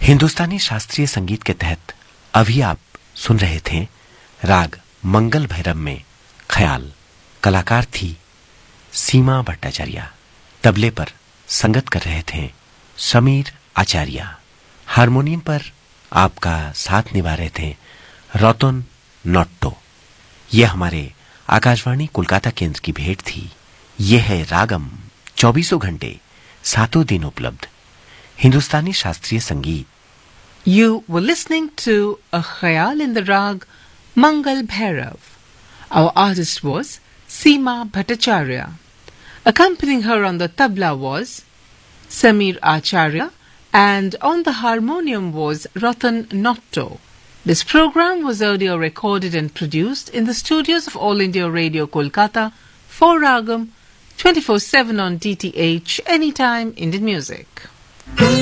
हिंदुस्तानी शास्त्रीय संगीत के तहत अभी आप सुन रहे थे राग मंगल भैरव में ख्याल। कलाकार थी सीमा भट्टाचार्य। तबले पर संगत कर रहे थे समीर आचार्य। हारमोनियम पर आपका साथ निभा रहे थे रतन नॉट्टो। यह हमारे आकाशवाणी कोलकाता केंद्र की भेंट थी। यह है रागम, 24 घंटे 7 दिन उपलब्ध हिंदुस्तानी शास्त्रीय संगीत। You were listening to a khayal in the rag Mangal Bhairav. Our artist was Seema Bhattacharya. Accompanying her on the tabla was Samir Acharya, and on the harmonium was Ratan Notto. This program was audio recorded and produced in the studios of All India Radio Kolkata for Ragam 24/7 on DTH, anytime Indian music.